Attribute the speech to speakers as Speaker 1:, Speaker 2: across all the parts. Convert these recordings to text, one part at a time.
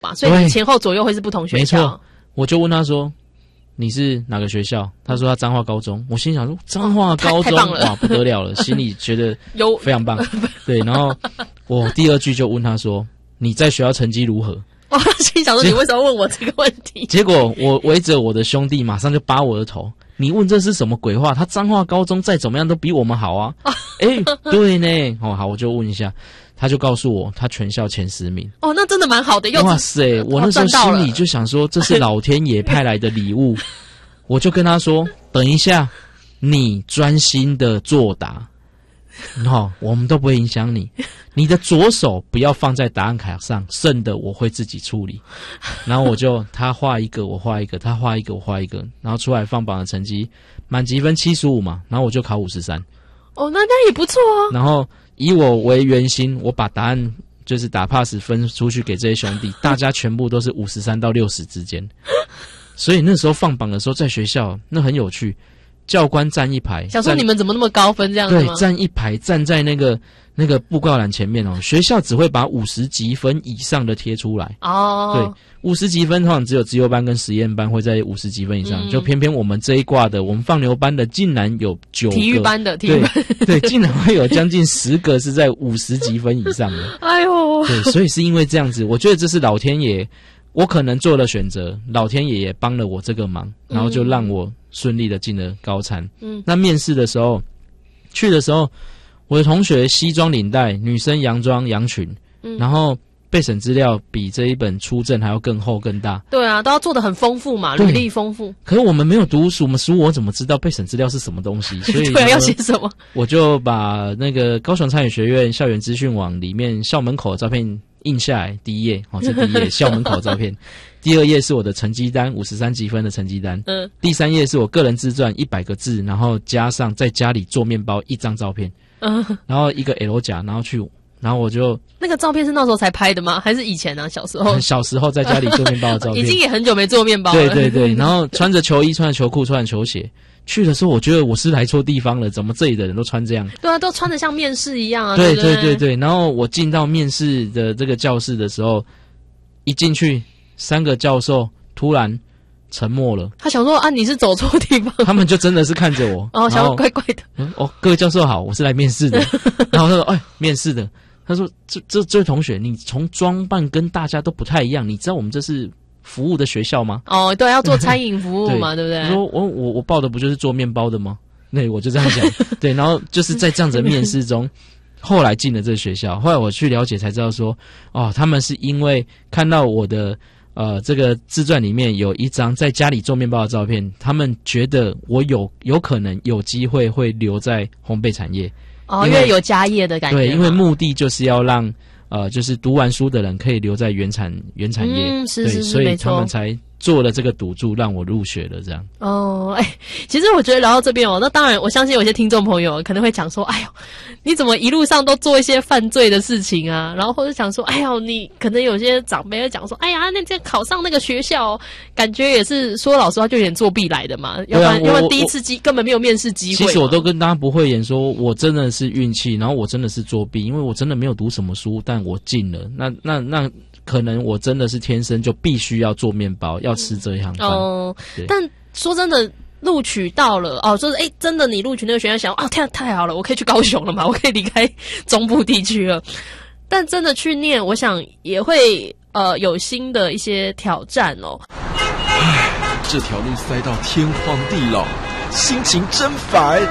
Speaker 1: 吧，所以你前后左右会是不同学校。
Speaker 2: 没错，我就问他说你是哪个学校？他说他彰化高中。我心想说彰化高中，哇，不得了了，心里觉得非常棒。对，然后我第二句就问他说你在学校成绩如何？
Speaker 1: 我心想说你为什么问我这个问题？
Speaker 2: 结果我围着我的兄弟马上就扒我的头，你问这是什么鬼话？他彰化高中再怎么样都比我们好啊！对呢，好，我就问一下，他就告诉我他全校前10名。
Speaker 1: 哦，那真的蛮好的。
Speaker 2: 哇塞，我那时候心里就想说这是老天爷派来的礼物。我就跟他说等一下你专心的作答，我们都不会影响你，你的左手不要放在答案卡上，剩的我会自己处理。然后他画一个我画一个，他画一个我画一个，然后出来放榜的成绩满级分75嘛，然后我就考53。
Speaker 1: 哦，那也不错啊。
Speaker 2: 然后以我为圆心，我把答案就是打 pass 分出去给这些兄弟，大家全部都是53到60之间。所以那时候放榜的时候在学校那很有趣，教官站一排，
Speaker 1: 想说你们怎么那么高分这样子吗？
Speaker 2: 对，站一排，站在那个布告栏前面学校只会把50级分以上的贴出来。对，50级分通常只有资优班跟实验班会在50级分以上，就偏偏我们这一挂的，我们放牛班的竟然有9个，
Speaker 1: 体育班的，
Speaker 2: 对，竟然会有将近10个是在50级分以上的。
Speaker 1: 哎呦，
Speaker 2: 对，所以是因为这样子，我觉得这是老天爷，我可能做了选择，老天爷也帮了我这个忙，然后就让我顺利的进了高参。那面试的时候，去的时候，我的同学西装领带，女生洋装洋裙，然后备审资料比这一本出证还要更厚更大。
Speaker 1: 对啊，都要做得很丰富嘛，履历丰富。
Speaker 2: 可是我们没有读书，我们书我怎么知道备审资料是什么东西？所以
Speaker 1: 对啊，要写什么？我
Speaker 2: 就把那个高雄餐饮学院校园资讯网里面校门口的照片印下来，第一页这第一页校门口的照片，第2页是我的成绩单，53级分的成绩单，第3页是我个人自传100个字，然后加上在家里做面包1张照片，然后一个 L 夹，然后我就
Speaker 1: 那个照片是那时候才拍的吗？还是以前啊？小时候？
Speaker 2: 小时候在家里做面包的照片，
Speaker 1: 已经也很久没做面包了。
Speaker 2: 对，然后穿着球衣，穿着球裤，穿着球鞋。去的时候，我觉得我是来错地方了，怎么这里的人都穿这样？对
Speaker 1: 啊，都穿得像面试一样啊。
Speaker 2: 对。然后我进到面试的这个教室的时候，一进去，3个教授突然沉默了。他
Speaker 1: 想说啊，你是走错地方。
Speaker 2: 他们就真的是看着我，
Speaker 1: 想说怪怪的。
Speaker 2: 各位教授好，我是来面试的。然后他说，面试的。他说，这位同学，你从装扮跟大家都不太一样，你知道我们这是服务的学校吗？
Speaker 1: 对，要做餐饮服务嘛，对不对？
Speaker 2: 说我报的不就是做面包的吗？对，我就这样讲。对，然后就是在这样子的面试中，后来进了这个学校。后来我去了解才知道说，他们是因为看到我的这个自传里面有一张在家里做面包的照片，他们觉得我有可能有机会会留在烘焙产业。
Speaker 1: 因为有家业的感觉。
Speaker 2: 对，因为目的就是要让就是读完书的人可以留在原产业。
Speaker 1: 是，
Speaker 2: 所以他们才做了这个赌注让我入学了这样。
Speaker 1: 其实我觉得聊到这边那当然我相信有些听众朋友可能会讲说，哎呦，你怎么一路上都做一些犯罪的事情啊？然后或者讲说，哎呦，你可能有些长辈会讲说，哎呀，那这考上那个学校，感觉也是说老实话就有点作弊来的嘛，要不然第一次根本没有面试机会。
Speaker 2: 其实我都跟大家不讳言说，我真的是运气，然后我真的是作弊，因为我真的没有读什么书，但我进了，那可能我真的是天生就必须要做面包，要吃这一行饭。
Speaker 1: 但说真的，录取到了就是真的你录取那个学校，想太好了，我可以去高雄了嘛，我可以离开中部地区了。但真的去念，我想也会有新的一些挑战
Speaker 3: 这条路塞到天荒地老，心情真烦。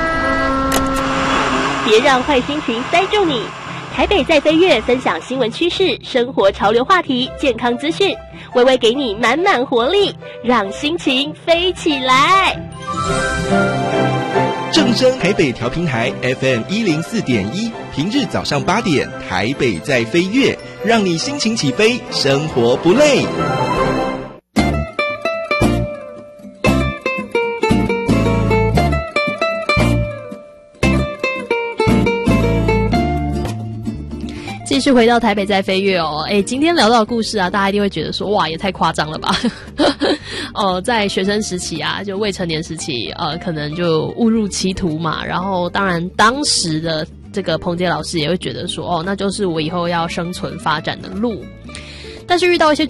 Speaker 4: 别让坏心情塞住你。台北在飞跃，分享新闻趋势、生活潮流话题、健康资讯，微微给你满满活力，让心情飞起来。
Speaker 3: 正声台北调频台 FM104.1，平日早上8点，台北在飞跃，让你心情起飞，生活不累。
Speaker 1: 继续回到台北在飞跃今天聊到的故事啊，大家一定会觉得说，哇，也太夸张了吧。在学生时期啊，就未成年时期可能就误入歧途嘛，然后当然当时的这个彭杰老师也会觉得说，那就是我以后要生存发展的路。 但是遇到一些